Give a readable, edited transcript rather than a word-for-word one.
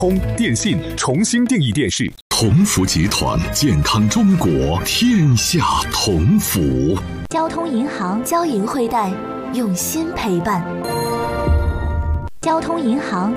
通电信重新定义电视。 同福集团，健康中国，天下同福。 交通银行，交银惠贷，用心陪伴。交通银行。